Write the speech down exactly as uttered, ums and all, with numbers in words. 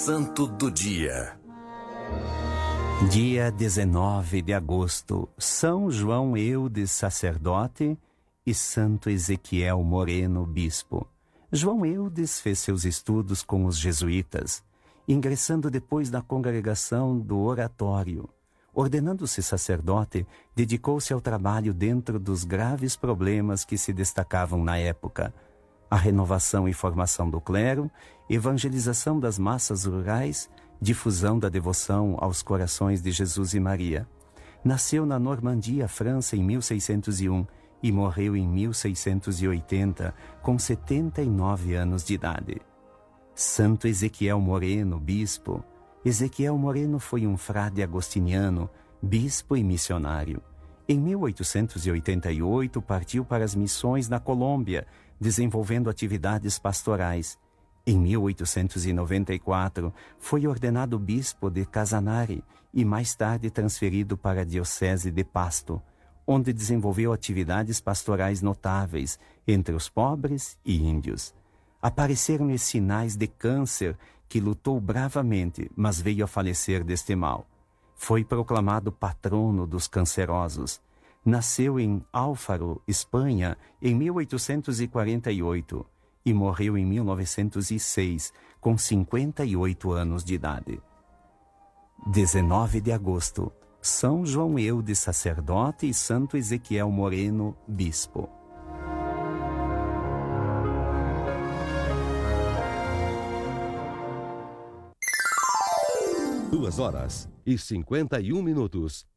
Santo do Dia. Dia dezenove de agosto, São João Eudes, sacerdote, e Santo Ezequiel Moreno, bispo. João Eudes fez seus estudos com os jesuítas, ingressando depois na congregação do Oratório. Ordenando-se sacerdote, dedicou-se ao trabalho dentro dos graves problemas que se destacavam na época: a renovação e formação do clero, evangelização das massas rurais, difusão da devoção aos corações de Jesus e Maria. Nasceu na Normandia, França, em mil seiscentos e um e morreu em mil seiscentos e oitenta, com setenta e nove anos de idade. Santo Ezequiel Moreno, bispo. Ezequiel Moreno foi um frade agostiniano, bispo e missionário. Em mil oitocentos e oitenta e oito, partiu para as missões na Colômbia, desenvolvendo atividades pastorais. Em mil oitocentos e noventa e quatro, foi ordenado bispo de Casanare e mais tarde transferido para a diocese de Pasto, onde desenvolveu atividades pastorais notáveis entre os pobres e índios. Apareceram-lhe sinais de câncer, que lutou bravamente, mas veio a falecer deste mal. Foi proclamado patrono dos cancerosos. Nasceu em Alfaro, Espanha, em mil oitocentos e quarenta e oito e morreu em mil novecentos e seis, com cinquenta e oito anos de idade. dezenove de agosto, São João Eudes, sacerdote, e Santo Ezequiel Moreno, bispo. Duas horas e cinquenta e um minutos.